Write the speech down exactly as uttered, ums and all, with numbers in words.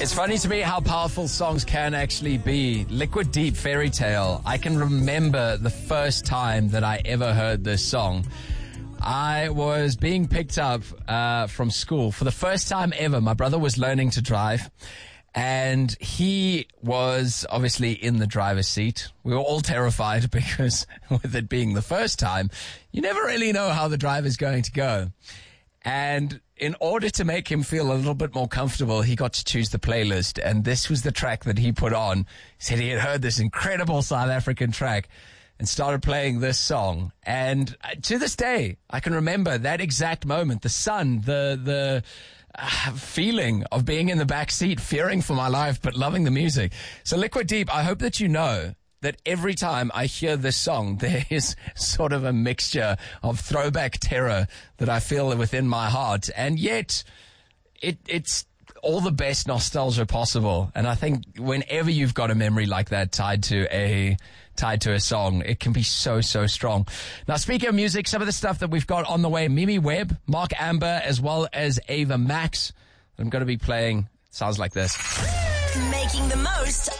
It's funny to me how powerful songs can actually be. Liquid Deep, Fairy Tale. I can remember the first time that I ever heard this song. I was being picked up uh, from school for the first time ever. My brother was learning to drive, and he was obviously in the driver's seat. We were all terrified because with it being the first time, you never really know how the driver's going to go. And in order to make him feel a little bit more comfortable, he got to choose the playlist, and this was the track that he put on. He said he had heard this incredible South African track and started playing this song. And to this day, I can remember that exact moment, the sun, the the uh, feeling of being in the back seat, fearing for my life, but loving the music. So Liquid Deep, I hope that you know that every time I hear this song, there is sort of a mixture of throwback terror that I feel within my heart. And yet, it, it's all the best nostalgia possible. And I think whenever you've got a memory like that tied to a tied to a song, it can be so, so strong. Now, speaking of music, some of the stuff that we've got on the way, Mimi Webb, Mark Amber, as well as Ava Max, I'm going to be playing, sounds like this. Making the most